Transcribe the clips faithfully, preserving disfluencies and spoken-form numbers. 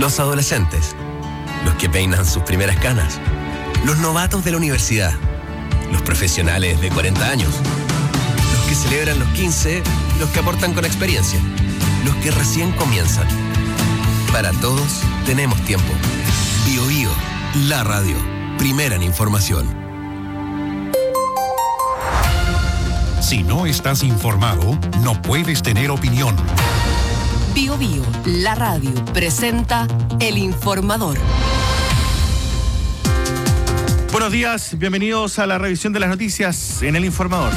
Los adolescentes, los que peinan sus primeras canas, los novatos de la universidad, los profesionales de cuarenta años, los que celebran los quince, los que aportan con experiencia, los que recién comienzan. Para todos tenemos tiempo. Bio Bio, la radio, primera en información. Si no estás informado, no puedes tener opinión. Bio Bio, la radio, presenta El Informador. Buenos días, bienvenidos a la revisión de las noticias en El Informador.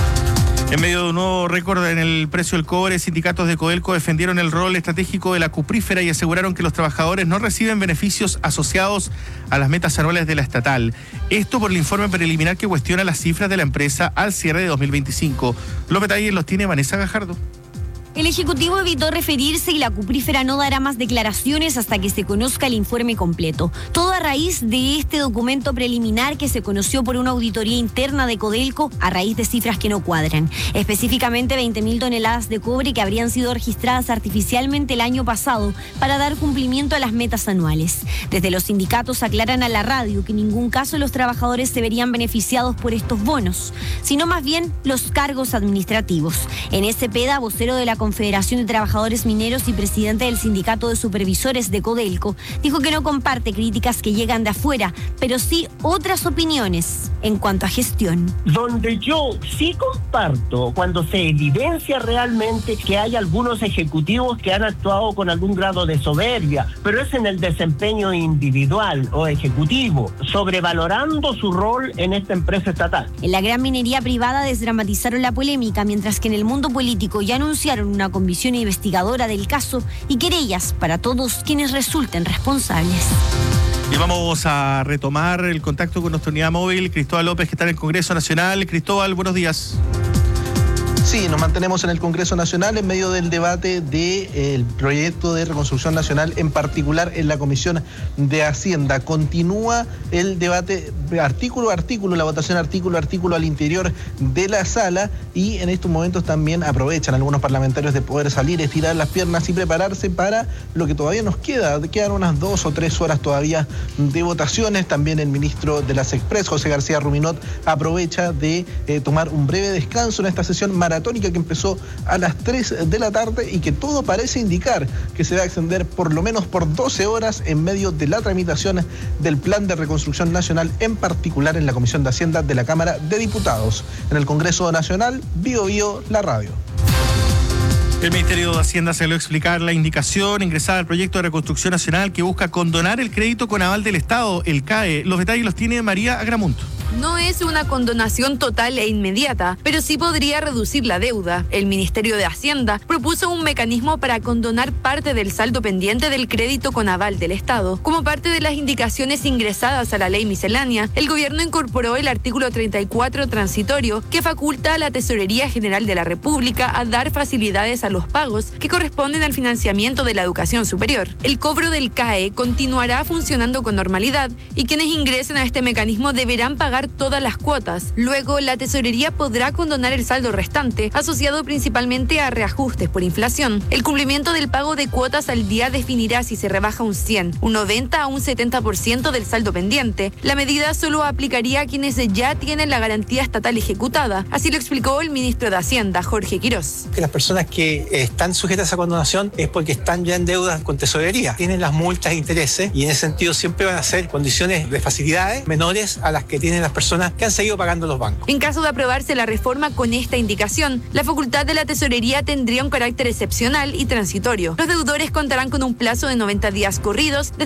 En medio de un nuevo récord en el precio del cobre, sindicatos de Codelco defendieron el rol estratégico de la cuprífera y aseguraron que los trabajadores no reciben beneficios asociados a las metas anuales de la estatal. Esto por el informe preliminar que cuestiona las cifras de la empresa al cierre de dos mil veinticinco. Los detalles los tiene Vanessa Gajardo. El Ejecutivo evitó referirse y la cuprífera no dará más declaraciones hasta que se conozca el informe completo. Todo a raíz de este documento preliminar que se conoció por una auditoría interna de Codelco a raíz de cifras que no cuadran. Específicamente veinte mil toneladas de cobre que habrían sido registradas artificialmente el año pasado para dar cumplimiento a las metas anuales. Desde los sindicatos aclaran a la radio que en ningún caso los trabajadores se verían beneficiados por estos bonos, sino más bien los cargos administrativos. En Cepeda, vocero de la Confederación de Trabajadores Mineros y presidente del Sindicato de Supervisores de Codelco, dijo que no comparte críticas que llegan de afuera, pero sí otras opiniones en cuanto a gestión. Donde yo sí comparto cuando se evidencia realmente que hay algunos ejecutivos que han actuado con algún grado de soberbia, pero es en el desempeño individual o ejecutivo, sobrevalorando su rol en esta empresa estatal. En la gran minería privada desdramatizaron la polémica, mientras que en el mundo político ya anunciaron una comisión investigadora del caso y querellas para todos quienes resulten responsables. Y vamos a retomar el contacto con nuestra unidad móvil, Cristóbal López, que está en el Congreso Nacional. Cristóbal, buenos días. Sí, nos mantenemos en el Congreso Nacional en medio del debate del proyecto de reconstrucción nacional, en particular en la Comisión de Hacienda. Continúa el debate artículo a artículo, la votación artículo a artículo al interior de la sala, y en estos momentos también aprovechan algunos parlamentarios de poder salir, estirar las piernas y prepararse para lo que todavía nos queda. Quedan unas dos o tres horas todavía de votaciones. También el ministro de las Express, José García Ruminot, aprovecha de eh, tomar un breve descanso en esta sesión maratónica que empezó a las tres de la tarde y que todo parece indicar que se va a extender por lo menos por doce horas en medio de la tramitación del Plan de Reconstrucción Nacional, en particular en la Comisión de Hacienda de la Cámara de Diputados. En el Congreso Nacional, Bio Bio, la radio. El Ministerio de Hacienda salió a explicar la indicación ingresada al proyecto de reconstrucción nacional que busca condonar el crédito con aval del Estado, el C A E. Los detalles los tiene María Agramunt. No es una condonación total e inmediata, pero sí podría reducir la deuda. El Ministerio de Hacienda propuso un mecanismo para condonar parte del saldo pendiente del crédito con aval del Estado. Como parte de las indicaciones ingresadas a la ley miscelánea, el gobierno incorporó el artículo treinta y cuatro transitorio que faculta a la Tesorería General de la República a dar facilidades a los pagos que corresponden al financiamiento de la educación superior. El cobro del C A E continuará funcionando con normalidad y quienes ingresen a este mecanismo deberán pagar todas las cuotas. Luego, la tesorería podrá condonar el saldo restante, asociado principalmente a reajustes por inflación. El cumplimiento del pago de cuotas al día definirá si se rebaja un cien, un noventa o un setenta por ciento del saldo pendiente. La medida solo aplicaría a quienes ya tienen la garantía estatal ejecutada. Así lo explicó el ministro de Hacienda, Jorge Quirós. Las personas que están sujetas a condonación es porque están ya en deudas con tesorería. Tienen las multas e intereses y en ese sentido siempre van a ser condiciones de facilidades menores a las que tienen las personas que han seguido pagando los bancos. En caso de aprobarse la reforma con esta indicación, la facultad de la tesorería tendría un carácter excepcional y transitorio. Los deudores contarán con un plazo de noventa días corridos desde